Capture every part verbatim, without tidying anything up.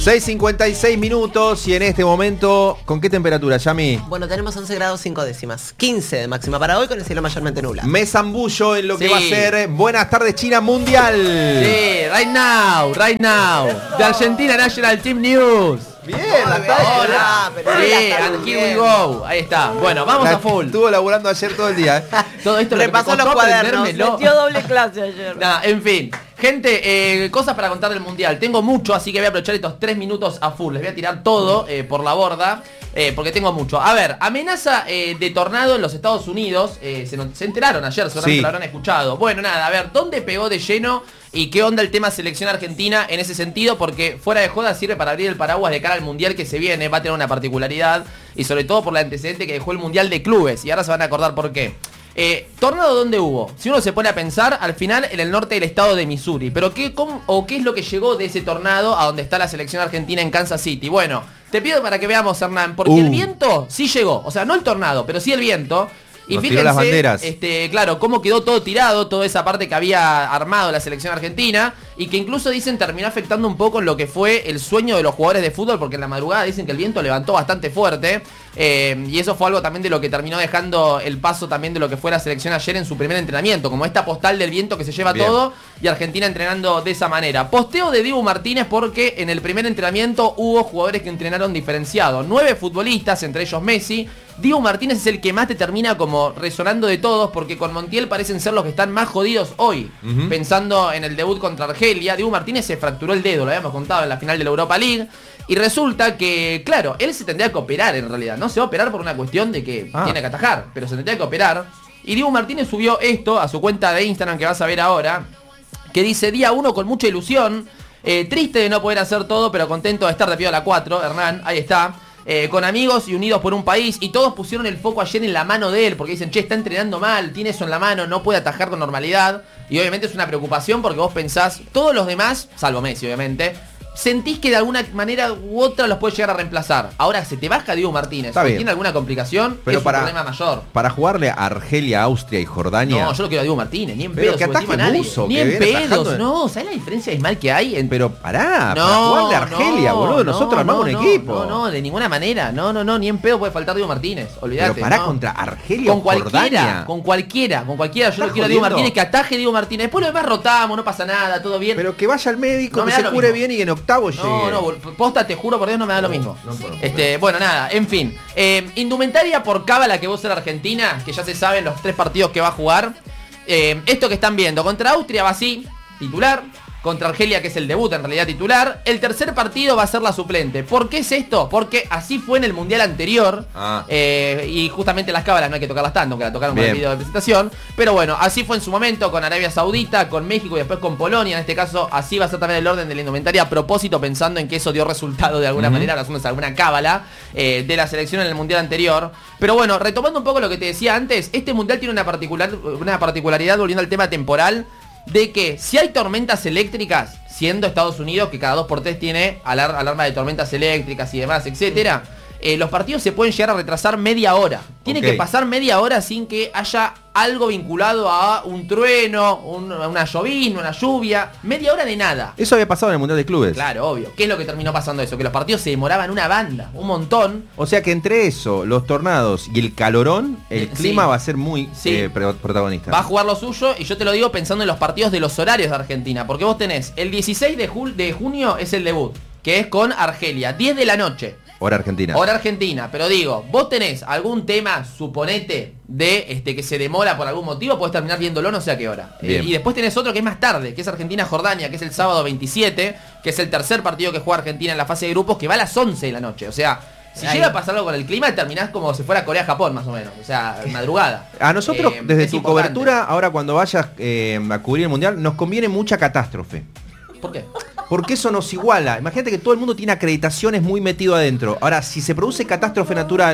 seis cincuenta y seis minutos y en este momento, ¿con qué temperatura, Yami? Bueno, tenemos once grados cinco décimas. quince de máxima para hoy con el cielo mayormente nublado. Me zambullo en lo que Sí. va a ser Buenas tardes China Mundial. Sí, right now, right now. The Argentina National Team News. Bien, Muy bien, hola, pero Sí, la está and muy here we bien. go. Ahí está. Bueno, vamos La a full. Estuvo laburando ayer todo el día. ¿eh? Todo esto lo que me Repasó los costó cuadernos. aprendérmelo. Metió doble clase ayer. Nada, en fin. Gente, eh, cosas para contar del Mundial. Tengo mucho, así que voy a aprovechar estos tres minutos a full. Les voy a tirar todo eh, por la borda, eh, porque tengo mucho. A ver, amenaza eh, de tornado en los Estados Unidos. Eh, se, no- se enteraron ayer, seguramente Sí. lo habrán escuchado. Bueno, nada, a ver, ¿dónde pegó de lleno y qué onda el tema selección argentina en ese sentido? Porque fuera de joda sirve para abrir el paraguas de cara al Mundial que se viene. Va a tener una particularidad y sobre todo por el antecedente que dejó el Mundial de Clubes. Y ahora se van a acordar por qué. Eh, ¿Tornado dónde hubo? Si uno se pone a pensar, al final en el norte del estado de Missouri. Pero ¿qué, cómo, o qué es lo que llegó de ese tornado a donde está la selección argentina en Kansas City? Bueno, te pido para que veamos, Hernán, porque Uh. el viento sí llegó. O sea, no el tornado, pero sí el viento. Y Nos tiró fíjense, las banderas. este, claro, cómo quedó todo tirado, toda esa parte que había armado la selección argentina y que incluso dicen terminó afectando un poco en lo que fue el sueño de los jugadores de fútbol, porque en la madrugada dicen que el viento levantó bastante fuerte eh, y eso fue algo también de lo que terminó dejando el paso también de lo que fue la selección ayer en su primer entrenamiento, como esta postal del viento que se lleva Bien. todo y Argentina entrenando de esa manera. Posteo de Dibu Martínez porque en el primer entrenamiento hubo jugadores que entrenaron diferenciado, nueve futbolistas, entre ellos Messi. Dibu Martínez es el que más te termina como resonando de todos porque con Montiel parecen ser los que están más jodidos hoy. Ujú. Pensando en el debut contra Argelia, Dibu Martínez se fracturó el dedo, lo habíamos contado en la final de la Europa League. Y resulta que, claro, él se tendría que operar en realidad. No se va a operar por una cuestión de que Ah. tiene que atajar, pero se tendría que operar. Y Dibu Martínez subió esto a su cuenta de Instagram que vas a ver ahora, que dice día uno con mucha ilusión, eh, triste de no poder hacer todo, pero contento de estar de pie a la cuatro, Hernán, ahí está. Eh, con amigos y unidos por un país y todos pusieron el foco ayer en la mano de él porque dicen, che, está entrenando mal, tiene eso en la mano, no puede atajar con normalidad y obviamente es una preocupación porque vos pensás, todos los demás, salvo Messi obviamente, sentís que de alguna manera u otra los puede llegar a reemplazar. Ahora se te baja Dibu Martínez, Está o bien. tiene alguna complicación, Pero es para- un problema mayor. Para jugarle a Argelia, Austria y Jordania. No, yo lo quiero a Dibu Martínez, ni en Pero pedos que subestima ataje a nadie. Buzo, Ni que en viene pedos, atajando. no, ¿sabes la diferencia abismal que hay entre Pero pará, No, para jugarle a Argelia, no, boludo. Nosotros no, armamos no, un equipo. No, no, de ninguna manera. No, no, no, ni en pedo puede faltar Diego Martínez. Olvídate. Pero pará no. contra Argelia Con o cualquiera, Jordania. con cualquiera, con cualquiera. Yo ¿Estás lo quiero a Diego jodiendo? Martínez, que ataje Diego Martínez. Después lo demás rotamos, no pasa nada, todo bien. Pero que vaya al médico, No me que da se lo cure mismo. bien y que en octavo llegue. No, no, bol- posta, te juro por Dios, no me da lo mismo. no puedo. Este, bueno, nada, en fin. Eh, indumentaria por cábala que vos en Argentina, que ya se saben los tres partidos que va a jugar. Eh, esto que están viendo, contra Austria va así, titular. Contra Argelia, que es el debut, en realidad titular. El tercer partido va a ser la suplente. ¿Por qué es esto? Porque así fue en el Mundial anterior. Ah. Eh, y justamente las cábalas no hay que tocarlas tanto, que la tocaron con Bien. el video de presentación. Pero bueno, así fue en su momento con Arabia Saudita, con México y después con Polonia. En este caso, así va a ser también el orden de la indumentaria a propósito, pensando en que eso dio resultado de alguna Ujú. manera, haciéndose alguna cábala eh, de la selección en el Mundial anterior. Pero bueno, retomando un poco lo que te decía antes, este Mundial tiene una, particular, una particularidad, volviendo al tema temporal, de que si hay tormentas eléctricas, siendo Estados Unidos, que cada dos por tres tiene alar- alarma de tormentas eléctricas y demás, etcétera, eh, los partidos se pueden llegar a retrasar media hora. Tiene Ok. que pasar media hora sin que haya algo vinculado a un trueno, un- una llovizna, una lluvia. Media hora de nada. Eso había pasado en el Mundial de Clubes. Claro, obvio. ¿Qué es lo que terminó pasando eso? Que los partidos se demoraban una banda, un montón. O sea que entre eso, los tornados y el calorón, el Eh, clima sí. va a ser muy Sí. eh, pro- protagonista. Va a jugar lo suyo y yo te lo digo pensando en los partidos de los horarios de Argentina. Porque vos tenés el dieciséis de, jul- de junio es el debut, que es con Argelia, diez de la noche. Hora Argentina. Hora Argentina, pero digo, vos tenés algún tema, suponete, de este que se demora por algún motivo, podés terminar viéndolo no sé a qué hora. Eh, Bien. y después tenés otro que es más tarde, que es Argentina-Jordania, que es el sábado veintisiete, que es el tercer partido que juega Argentina en la fase de grupos, que va a las once de la noche. O sea, si Ahí. llega a pasar algo con el clima, terminás como si fuera Corea-Japón, más o menos. O sea, madrugada. A nosotros, Eh, desde es tu importante. cobertura, ahora cuando vayas eh, a cubrir el Mundial, nos conviene mucha catástrofe. ¿Por qué? Porque eso nos iguala. Imagínate que todo el mundo tiene acreditaciones muy metido adentro. Ahora, si se produce catástrofe natural,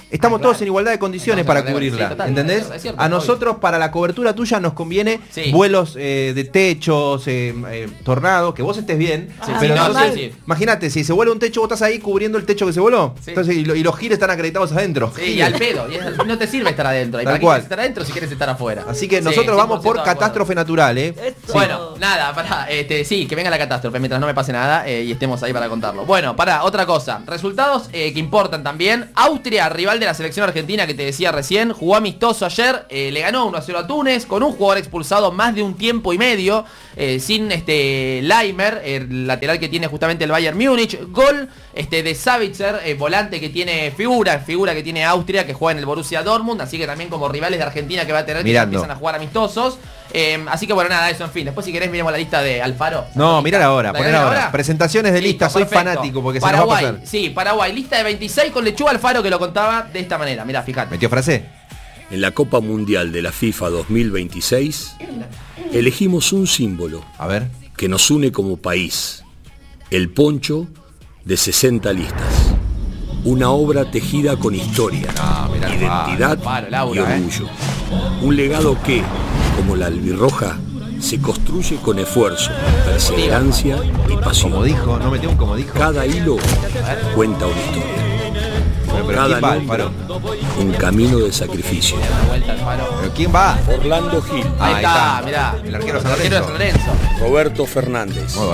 estamos Ah, claro. todos en igualdad de condiciones Estamos para en igualdad, cubrirla, sí, total, ¿entendés? es cierto, es cierto, A obvio. nosotros, para la cobertura tuya, nos conviene Sí. vuelos eh, de techos, eh, eh, tornados, que vos estés bien. Sí, pero sí, no, entonces, sí, sí. imagínate, si se vuela un techo, vos estás ahí cubriendo el techo que se voló. Sí. Entonces, y, lo- y los giles están acreditados adentro. Sí, y Giles. al pedo. Y es- no te sirve estar adentro. ¿Y Tal para qué cual. quieres estar adentro si quieres estar afuera? Así que Sí, nosotros vamos por cien por ciento de acuerdo. catástrofe natural, ¿eh? Esto- Bueno, nada, pará, este, sí, que venga la catástrofe mientras no me pase nada eh, y estemos ahí para contarlo. Bueno, pará, otra cosa. Resultados eh, que importan también. Austria, rival de la selección argentina que te decía recién, jugó amistoso ayer, eh, le ganó uno a cero a Túnez, con un jugador expulsado más de un tiempo y medio, eh, sin este Leimer, el lateral que tiene justamente el Bayern Múnich. Gol este, de Savitzer, eh, volante que tiene figura, figura que tiene Austria, que juega en el Borussia Dortmund, así que también como rivales de Argentina que va a tener que ya Mirando. empiezan a jugar amistosos. Eh, así que bueno, nada, eso en fin. Después si querés miremos la lista de Alfaro. No, mirá ahora, ¿La poner querés ahora. Presentaciones de lista, soy perfecto. fanático porque Paraguay, se nos va a pasar. sí, Paraguay, lista de veintiséis con Lechuga Alfaro que lo contaba de esta manera. Mirá, fíjate. ¿Metió frase? En la Copa Mundial de la FIFA dos mil veintiséis, elegimos un símbolo A ver. que nos une como país, el poncho de sesenta listas. Una obra tejida con historia, Ah, mirá, identidad Alfaro, Laura, y orgullo. Un legado que, como la albirroja, se construye con esfuerzo, perseverancia y Como pasión. dijo, no metió un como dijo. Cada hilo cuenta una historia. Pero, pero Cada ¿quién va, nombre, Alfaro? un camino de sacrificio. La vuelta Alfaro. ¿Pero quién va? Orlando Gil, Ahí, Ahí está, está. mirá. El arquero San El arquero de San Lorenzo. Roberto Fernández, Muy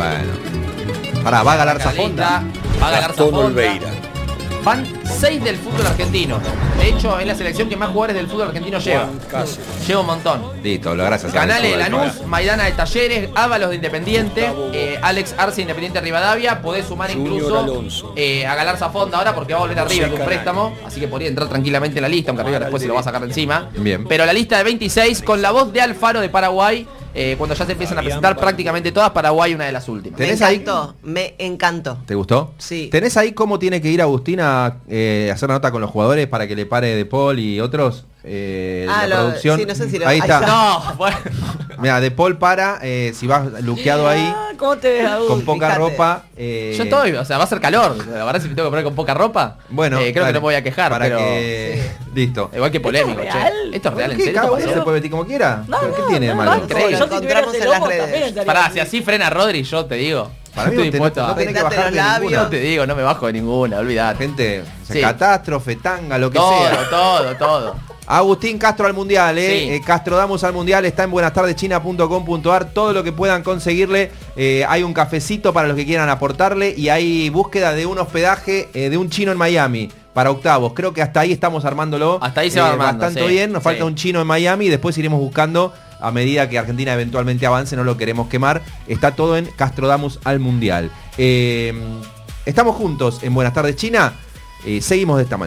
bueno. Pará, va a galar La lista, Zafonda. va a ganar Gastón Zafonda. Olveira, Van seis del fútbol argentino. De hecho, es la selección que más jugadores del fútbol argentino lleva. Juan Cáceres, Lleva un montón. Listo, lo gracias. Canales de Alfaro. Lanús, Maidana de Talleres, Ábalos de Independiente, eh, Alex Arce de Independiente Rivadavia. Podés sumar Junior incluso Alonso. eh, a Galarza Fonda ahora porque va a volver a River de un Canales. préstamo. Así que podría entrar tranquilamente en la lista, aunque River después se lo va a sacar de encima. Bien. Pero la lista de veintiséis con la voz de Alfaro de Paraguay. eh, cuando ya se empiezan a presentar prácticamente todas, Paraguay una de las últimas. Me ¿Tenés ahí? encantó, me encantó. ¿Te gustó? Sí. ¿Tenés ahí cómo tiene que ir Agustín a eh, hacer nota con los jugadores para que le pare De Paul y otros? Eh, Ah, la lo- producción. sí, no sé si lo- Ahí ahí está. está. No, bueno. Mira, De Paul para, eh, si vas luqueado ahí, Ah, ¿cómo te ves, Agus? con poca fíjate. ropa. eh, Yo estoy, o sea, va a ser calor. La verdad, si me tengo que poner con poca ropa, Bueno, eh, creo dale, que no me voy a quejar, para pero. que... Listo. Igual que polémico, ¿Esto es che. real? Esto es real, ¿en ¿Qué? serio? Cada ¿Esto uno pasó? se puede vestir como quiera. No, ¿Pero no, ¿Qué tiene de no, malo? no, Increíble. yo si tuviera Encontramos ese en las lomo redes. también estaría Pará, así. si así frena Rodri, yo te digo. Para mí estoy no, te- dispuesto no a- tenés que Pintate bajar de los ninguna. labios. No te digo, no me bajo de ninguna, olvidate. Gente, Sí. catástrofe, tanga, lo que Todo, sea. todo, todo. Agustín Castro al Mundial, ¿eh? Sí. Eh, Castro Damos al Mundial, está en buenas tardes china punto com punto a r, todo lo que puedan conseguirle. Eh, hay un cafecito para los que quieran aportarle y hay búsqueda de un hospedaje eh, de un chino en Miami para octavos. Creo que hasta ahí estamos armándolo. Hasta ahí se va armando, Bastante sí, bien, nos sí. falta un chino en Miami y después iremos buscando a medida que Argentina eventualmente avance, no lo queremos quemar. Está todo en Castro Damos al Mundial. Eh, estamos juntos en Buenas tardes China, eh, seguimos de esta manera.